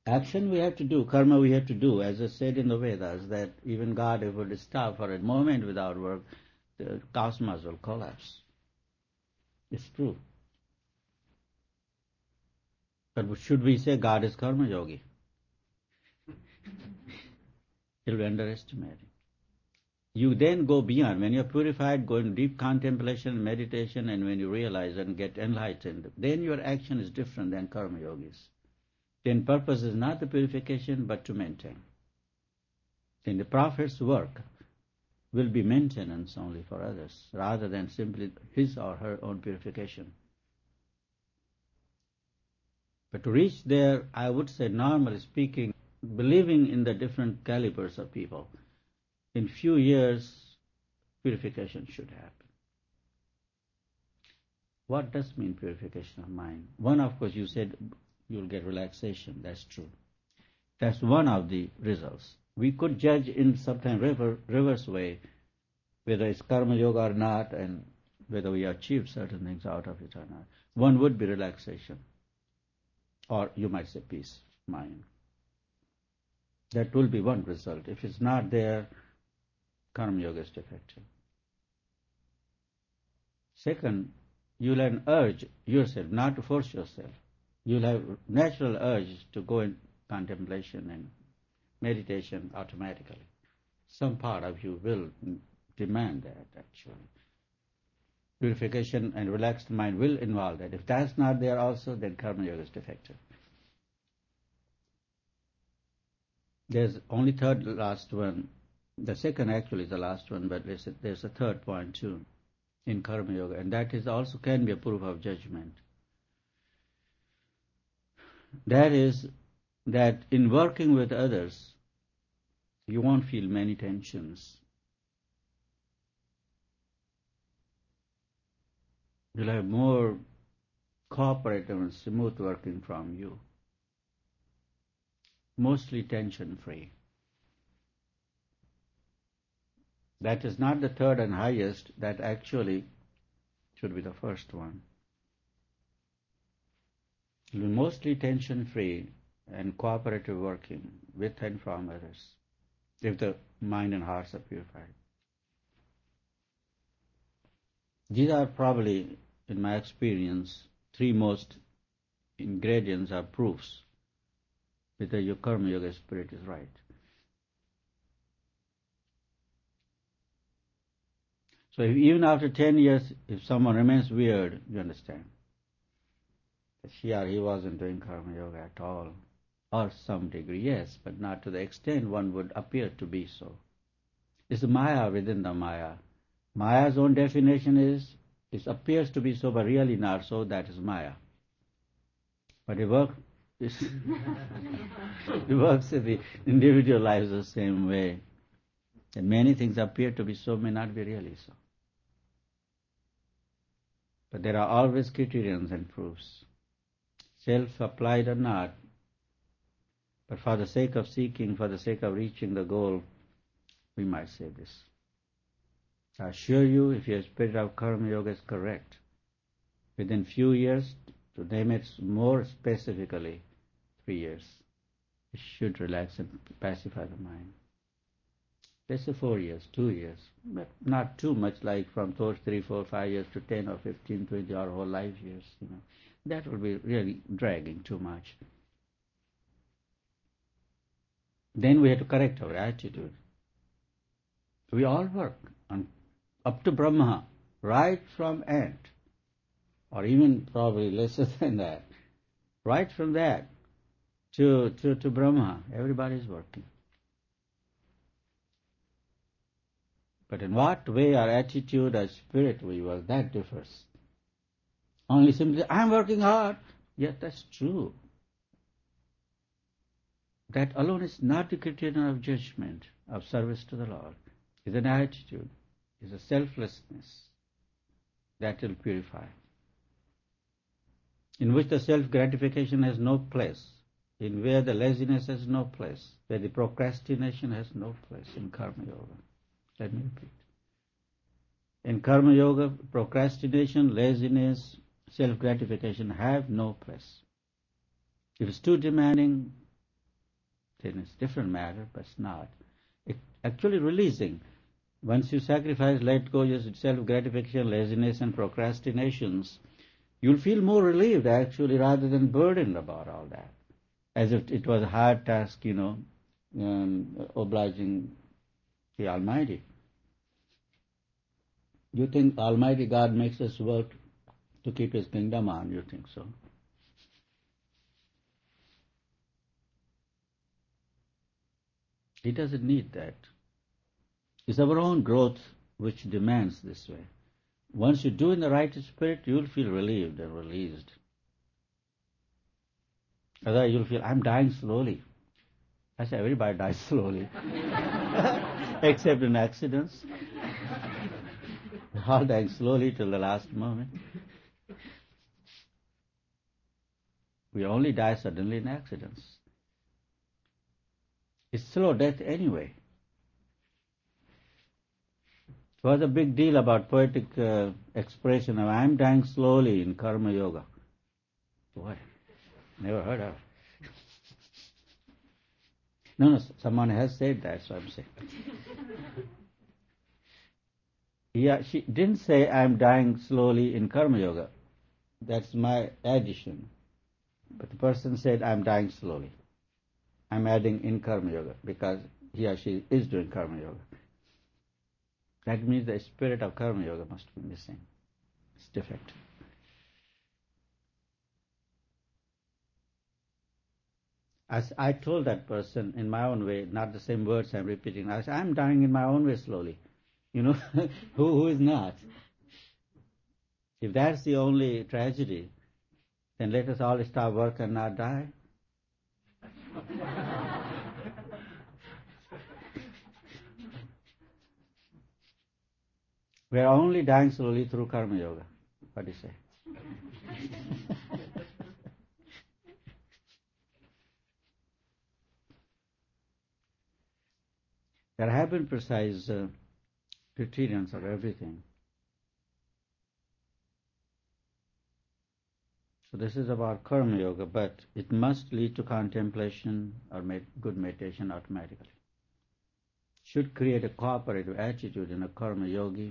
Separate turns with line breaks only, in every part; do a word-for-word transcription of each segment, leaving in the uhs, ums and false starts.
Action we have to do, karma we have to do, as I said in the Vedas, that even God, if would stop for a moment without work, the cosmos will collapse. It's true. But should we say God is karma yogi? It'll be underestimated. You then go beyond. When you're purified, go in deep contemplation, meditation, and when you realize and get enlightened, then your action is different than karma yogis. Then purpose is not the purification, but to maintain. Then the prophet's work will be maintenance only for others, rather than simply his or her own purification. But to reach there, I would say, normally speaking, believing in the different calibers of people, in few years, purification should happen. What does mean purification of mind? One, of course, you said you'll get relaxation. That's true. That's one of the results. We could judge in sometimes reverse way whether it's karma yoga or not, and whether we achieve certain things out of it or not. One would be relaxation, or you might say peace of mind. That will be one result. If it's not there, karma yoga is defective. Second, you'll have an urge yourself, not to force yourself. You'll have natural urge to go in contemplation and meditation automatically. Some part of you will demand that, actually. Purification and relaxed mind will involve that. If that's not there also, then karma yoga is defective. There's only third last one. The second actually is the last one, but there's a, there's a third point too in karma yoga, and that is also can be a proof of judgment. That is that in working with others, you won't feel many tensions. You'll have more cooperative and smooth working from you. Mostly tension-free. That is not the third and highest, that actually should be the first one. It will be mostly tension-free and cooperative working with and from others, if the mind and hearts are purified. These are probably, in my experience, three most ingredients or proofs whether your karma yoga spirit is right. So if even after ten years, if someone remains weird, you understand that she or he wasn't doing karma yoga at all, or some degree, yes, but not to the extent one would appear to be so. It's Maya within the Maya. Maya's own definition is, it appears to be so, but really not so, that is Maya. But it works, it works in the individual lives the same way. And many things appear to be so, may not be really so. But there are always criterions and proofs, self-applied or not. But for the sake of seeking, for the sake of reaching the goal, we might say this. I assure you, if your spirit of karma yoga is correct, within few years, to name it more specifically, three years, it should relax and pacify the mind. Let's say four years, two years, but not too much like from those three, four, five years to ten or fifteen, twenty, our whole life years. You know, that will be really dragging too much. Then we have to correct our attitude. We all work on up to Brahma, right from ant, or even probably lesser than that, right from that to to, to Brahma, everybody is working. But in what way our attitude, our spirit we work, that differs. Only simply, I'm working hard. Yes, that's true. That alone is not the criterion of judgment, of service to the Lord. It's an attitude, it's a selflessness that will purify, in which the self-gratification has no place, in where the laziness has no place, where the procrastination has no place in karma yoga. Let me repeat. In karma yoga, procrastination, laziness, self-gratification have no place. If it's too demanding, then it's different matter, but it's not. It actually releasing. Once you sacrifice, let go your self-gratification, laziness and procrastinations, you'll feel more relieved actually rather than burdened about all that. As if it was a hard task, you know, um, obliging the Almighty. You think Almighty God makes us work to keep His kingdom on? You think so? He doesn't need that. It's our own growth which demands this way. Once you do in the right spirit, you'll feel relieved and released. Otherwise, you'll feel, I'm dying slowly. I say, everybody dies slowly. Except in accidents. We're all dying slowly till the last moment. We only die suddenly in accidents. It's slow death anyway. It was a big deal about poetic uh, expression of I'm dying slowly in Karma Yoga. Boy, never heard of it. No, no, someone has said that, so I'm saying. Yeah, she didn't say I'm dying slowly in Karma Yoga. That's my addition. But the person said I'm dying slowly. I'm adding in Karma Yoga because he or she is doing Karma Yoga. That means the spirit of Karma Yoga must be missing. It's defective. As I told that person in my own way, not the same words I'm repeating. I said, I'm dying in my own way slowly. You know, who, who is not? If that's the only tragedy, then let us all stop work and not die. We are only dying slowly through Karma Yoga. What do you say? There have been precise uh, criterions of everything. So this is about Karma Yoga, but it must lead to contemplation or med- good meditation automatically. Should create a cooperative attitude in a Karma Yogi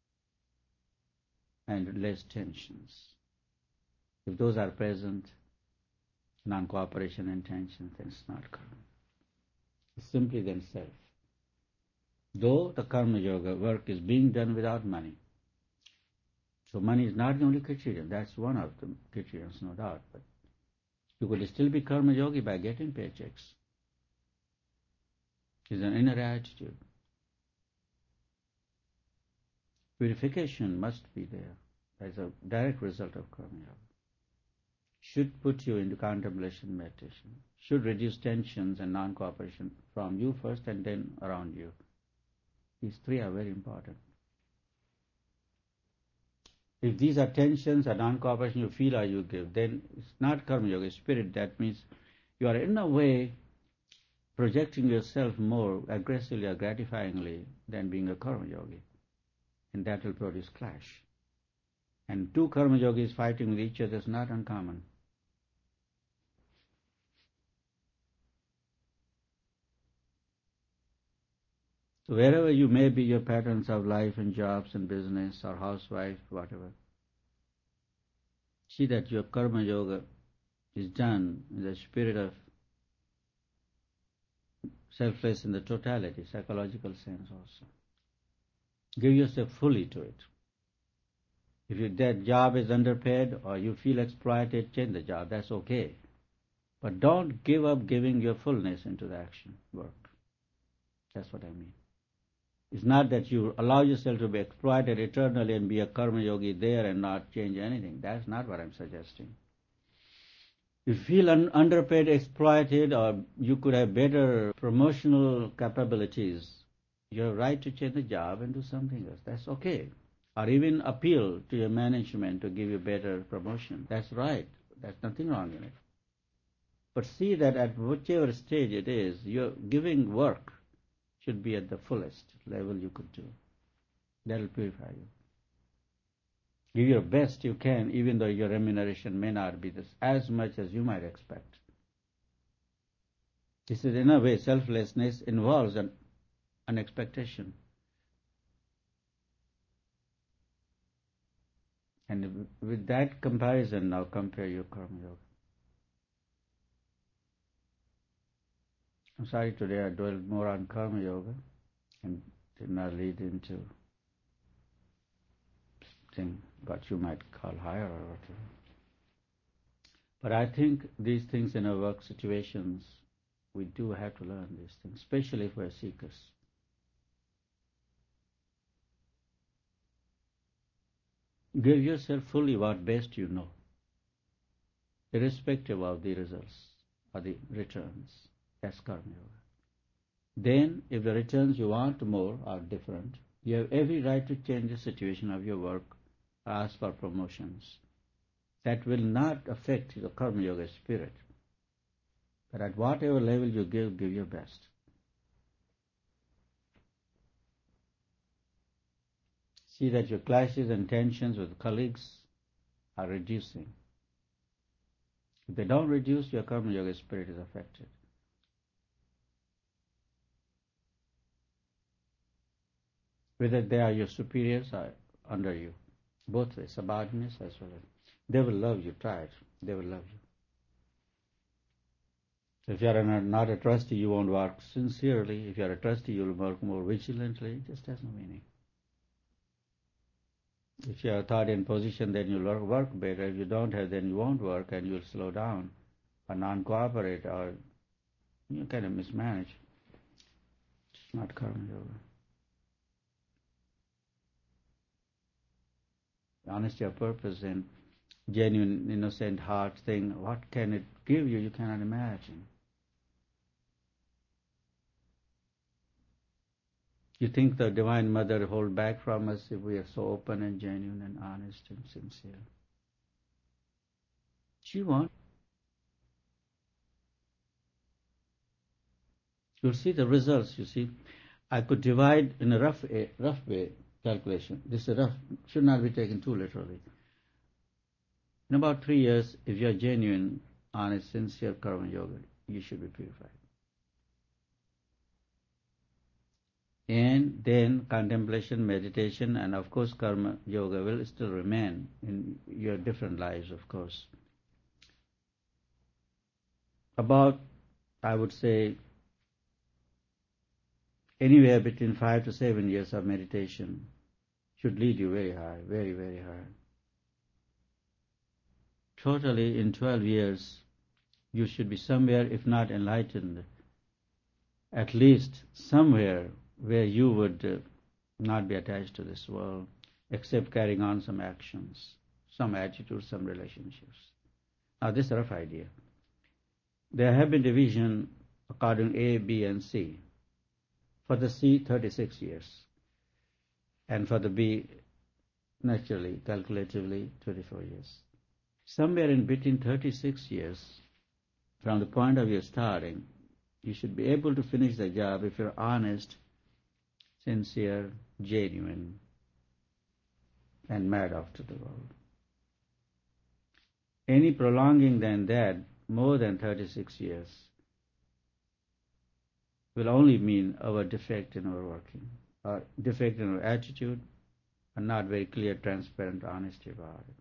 and less tensions. If those are present, non-cooperation and tension, then it's not Karma. It's simply then self. Though the Karma Yoga work is being done without money. So money is not the only criterion. That's one of the criterions, no doubt. But you could still be Karma Yogi by getting paychecks. It's an inner attitude. Purification must be there as a direct result of Karma Yoga. Should put you into contemplation meditation. Should reduce tensions and non-cooperation from you first and then around you. These three are very important. If these are tensions or non-cooperation you feel or you give, then it's not Karma Yoga, it's spirit. That means you are in a way projecting yourself more aggressively or gratifyingly than being a Karma Yogi. And that will produce clash. And two Karma Yogis fighting with each other is not uncommon. So wherever you may be, your patterns of life and jobs and business or housewife, whatever, see that your Karma Yoga is done in the spirit of selfless in the totality, psychological sense also. Give yourself fully to it. If you, that job is underpaid or you feel exploited, change the job, that's okay. But don't give up giving your fullness into the action, work. That's what I mean. It's not that you allow yourself to be exploited eternally and be a Karma Yogi there and not change anything. That's not what I'm suggesting. You feel un- underpaid, exploited, or you could have better promotional capabilities, you have right to change the job and do something else. That's okay. Or even appeal to your management to give you better promotion. That's right. There's nothing wrong in it. But see that at whichever stage it is, your giving work should be at the fullest level you could do. That will purify you. Give your best you can, even though your remuneration may not be this, as much as you might expect. This is, in a way, selflessness involves an, an expectation. And with that comparison, now compare your Karma Yoga. I'm sorry today I dwelled more on Karma Yoga and did not lead into thing what you might call higher or whatever. But I think these things in our work situations, we do have to learn these things, especially if we're seekers. Give yourself fully what best you know, irrespective of the results or the returns. That's Karma Yoga. Then, if the returns you want more are different, you have every right to change the situation of your work, ask for promotions. That will not affect the Karma Yoga spirit. But at whatever level you give, give your best. See that your clashes and tensions with colleagues are reducing. If they don't reduce, your Karma Yoga spirit is affected. Whether they are your superiors or under you, both ways, subordinates as well as. They will love you, try it. They will love you. If you are not a trustee, you won't work sincerely. If you are a trustee, you will work more vigilantly. It just has no meaning. If you are third in position, then you'll work better. If you don't have, then you won't work and you'll slow down or non-cooperate or you kind of mismanage. It's not Karma Yoga. Honesty of purpose and genuine, innocent heart thing, what can it give you? You cannot imagine. You think the Divine Mother hold back from us if we are so open and genuine and honest and sincere? She won't. You'll see the results, you see. I could divide in a rough, a rough way calculation. This is rough, should not be taken too literally. In about three years, if you are genuine, honest, sincere Karma Yoga, you should be purified. And then contemplation, meditation, and of course Karma Yoga will still remain in your different lives, of course. About, I would say, anywhere between five to seven years of meditation should lead you very high, very, very high. Totally, in twelve years, you should be somewhere, if not enlightened, at least somewhere where you would uh, not be attached to this world, except carrying on some actions, some attitudes, some relationships. Now, this is a rough idea. There have been division according to A, B, and C. For the C, thirty-six years. And for the B, naturally, calculatively, twenty-four years. Somewhere in between thirty-six years, from the point of your starting, you should be able to finish the job if you're honest, sincere, genuine, and mad after the world. Any prolonging than that, more than thirty-six years, will only mean our defect in our working, or defect in our attitude, and not very clear, transparent honesty about it.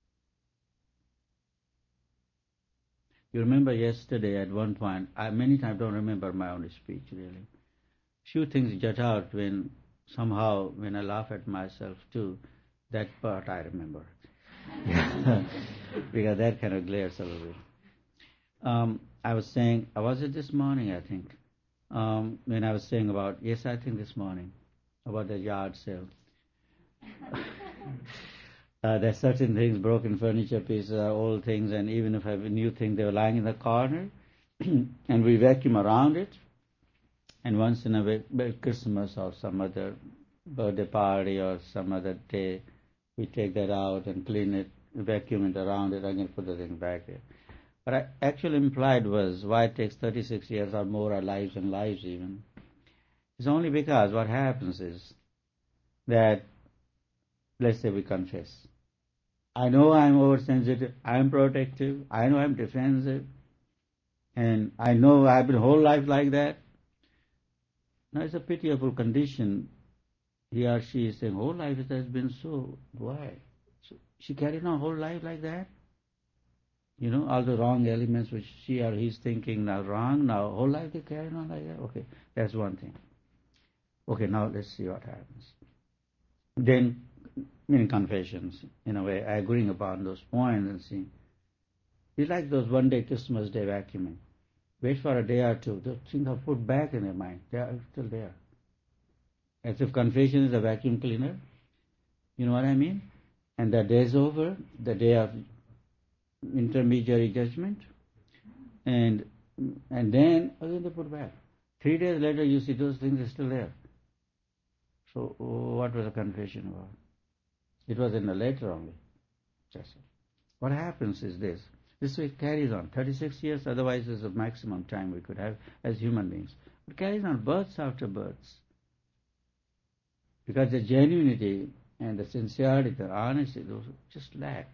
You remember yesterday at one point, I many times don't remember my own speech really. Few things jut out when somehow when I laugh at myself too, that part I remember. Because that kind of glares a little bit. Um, I was saying, was it this morning I think, um, when I was saying about, yes I think this morning, about the yard sale. Uh, there's certain things, broken furniture pieces, old things, and even if I have a new thing, they were lying in the corner, and we vacuum around it, and once in a way, Christmas or some other birthday party or some other day, we take that out and clean it, vacuum it around it, again put the thing back there. What I actually implied was why it takes thirty-six years or more, or lives and lives even. It's only because what happens is that, let's say we confess. I know I'm oversensitive, I'm protective, I know I'm defensive, And I know I've been whole life like that. Now it's a pitiable condition. He or she is saying, whole life it has been so. Why? So she carried on whole life like that? You know, all the wrong elements which she or he is thinking now wrong, now whole life they carry on like that? Okay, that's one thing. Okay, now let's see what happens. Then, many confessions, in a way, agreeing upon those points and seeing. It's like those one day Christmas day vacuuming. Wait for a day or two, those things are put back in their mind. They are still there. As if confession is a vacuum cleaner. You know what I mean? And the day is over, the day of intermediary judgment, and and then again they put back. Three days later you see those things are still there. So what was the confession about? It was in the letter only. Just what happens is this. This way it carries on. thirty-six years, otherwise is the maximum time we could have as human beings. It carries on births after births. Because the genuinity and the sincerity, the honesty, those just lack.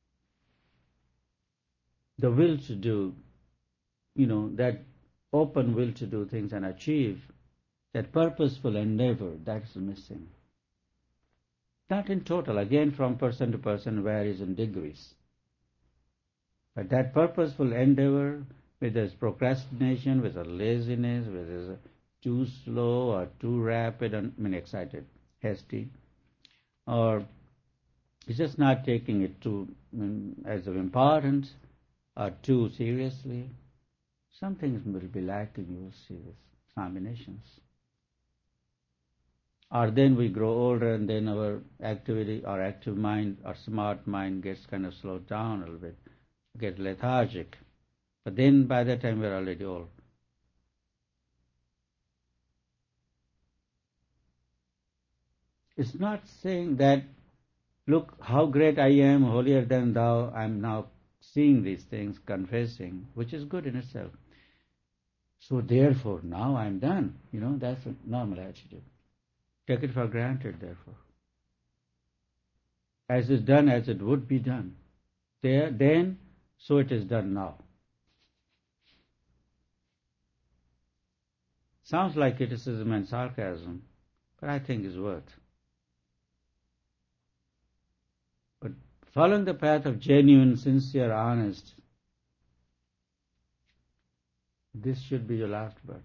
The will to do, you know, that open will to do things and achieve, that purposeful endeavor, that's missing. Not in total, again from person to person varies in degrees. But that purposeful endeavor, whether it's procrastination, whether laziness, whether it's too slow or too rapid, and I mean excited, hasty, or it's just not taking it too I mean, as of importance or too seriously, some things will be lacking. You will see these combinations. Or then we grow older and then our activity, our active mind, our smart mind gets kind of slowed down a little bit, get lethargic. But then by that time we're already old. It's not saying that, look how great I am, holier than thou, I'm now seeing these things, confessing, which is good in itself. So therefore, now I'm done. You know, that's a normal attitude. Take it for granted, therefore. As is done as it would be done. There, then, so it is done now. Sounds like criticism and sarcasm, but I think it's worth. But following the path of genuine, sincere, honest, this should be your last birth.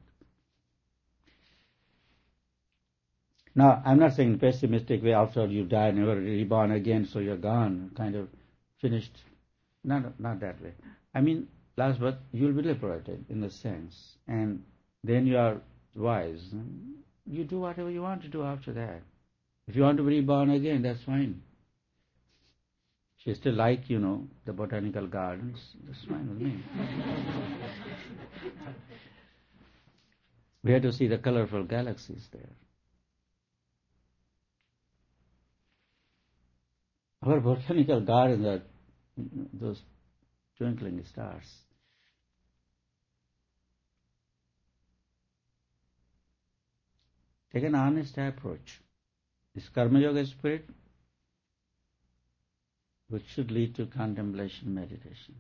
Now, I'm not saying pessimistic way, after you die, never reborn again, so you're gone, kind of finished. Not, not that way. I mean, last birth, you'll be liberated in a sense, and then you are wise. You do whatever you want to do after that. If you want to be reborn again, that's fine. If you still like, you know, the botanical gardens, that's fine with me. We had to see the colorful galaxies there. Our botanical gardens are those twinkling stars. Take an honest approach. This Karma Yoga spirit, which should lead to contemplation meditation,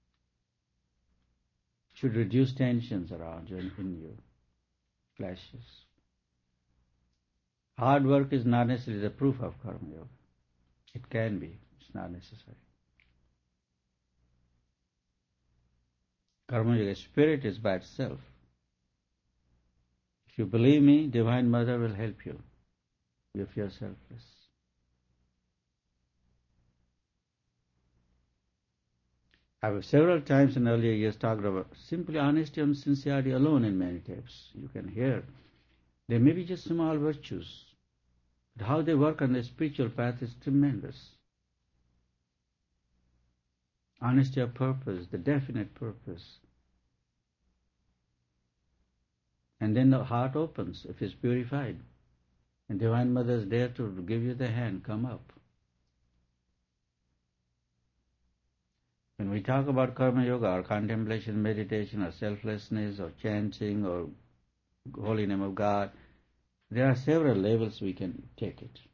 should reduce tensions around you and in you, clashes. Hard work is not necessarily the proof of Karma Yoga. It can be, it's not necessary. Karma Yoga spirit is by itself. If you believe me, Divine Mother will help you if you are selfless. I have several times in earlier years talked about simply honesty and sincerity alone in many tapes. You can hear. They may be just small virtues, but how they work on the spiritual path is tremendous. Honesty of purpose, the definite purpose. And then the heart opens if it's purified. And Divine Mother is there to give you the hand, come up. When we talk about Karma Yoga or contemplation, meditation or selflessness or chanting or holy name of God, there are several levels we can take it.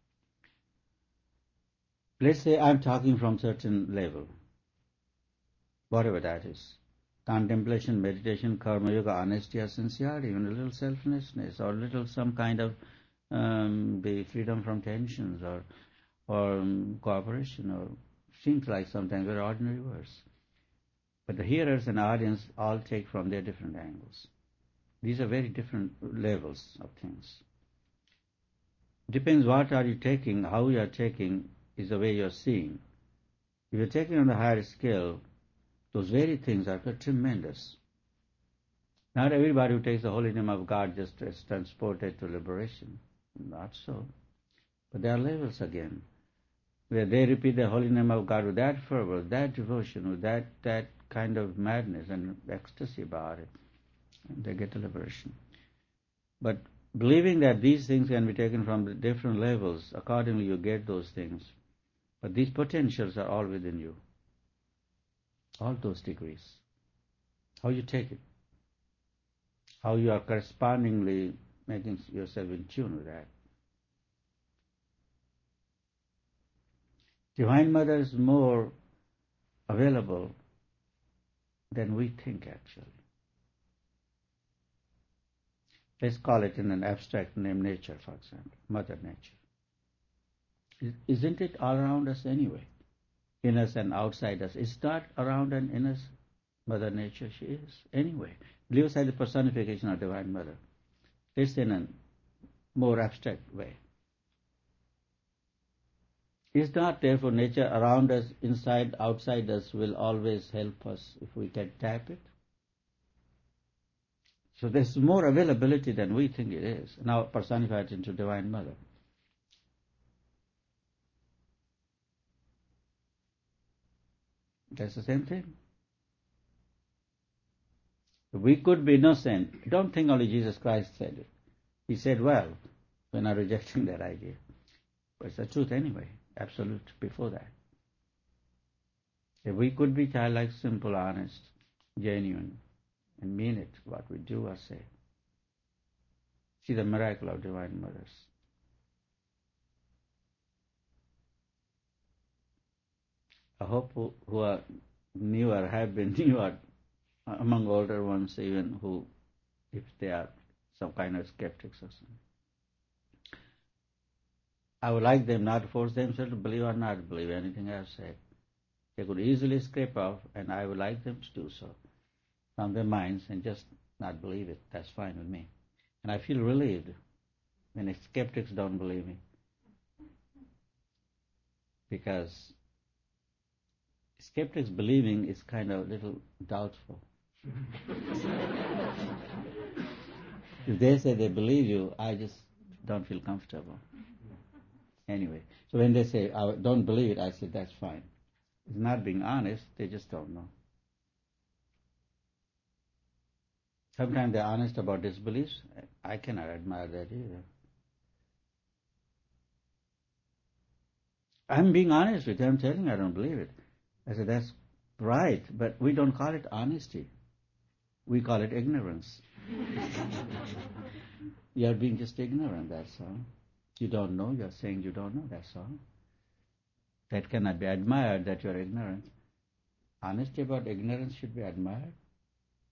Let's say I'm talking from certain level, whatever that is. contemplation, meditation, karma yoga, honesty or sincerity, even a little selflessness, or little some kind of um, the freedom from tensions, or or um, cooperation, or seems like sometimes very ordinary words. But the hearers and audience all take from their different angles. These are very different levels of things. Depends what are you taking, how you are taking is the way you are seeing. If you're taking on the higher scale, those very things are tremendous. Not everybody who takes the holy name of God just is transported to liberation. Not so. But there are levels again, where they repeat the holy name of God with that fervor, that devotion, with that, that kind of madness and ecstasy about it. And they get the liberation. But believing that these things can be taken from the different levels, accordingly you get those things. But these potentials are all within you. All those degrees. How you take it. How you are correspondingly making yourself in tune with that. Divine Mother is more available than we think actually. Let's call it in an abstract name nature, for example, Mother Nature. Isn't it all around us anyway? In us and outside us. It's not around and in us, Mother Nature, she is anyway. Leave aside the personification of Divine Mother. It's in a more abstract way. Is not therefore nature around us, inside, outside us will always help us if we can tap it? So there's more availability than we think it is. Now personified into Divine Mother. That's the same thing. We could be innocent. Don't think only Jesus Christ said it. He said, well, we're not rejecting that idea. But it's the truth anyway, absolute before that. If we could be childlike, simple, honest, genuine, and mean it, what we do or say. See the miracle of Divine Mothers. I hope who, who are newer, have been newer, among older ones even, who, if they are some kind of skeptics or something, I would like them not to force themselves to believe or not to believe anything I have said. They could easily scrape off, and I would like them to do so from their minds and just not believe it. That's fine with me. And I feel relieved when skeptics don't believe me, because skeptics believing is kind of a little doubtful. If they say they believe you, I just don't feel comfortable. Anyway, so when they say, I don't believe it, I say, that's fine. It's not being honest, they just don't know. Sometimes they're honest about disbeliefs. I cannot admire that either. I'm being honest with you, I'm telling you I don't believe it. I said, that's right, but we don't call it honesty. We call it ignorance. You're being just ignorant, that's all. You don't know, you're saying you don't know, that's all. That cannot be admired, that you're ignorant. Honesty about ignorance should be admired.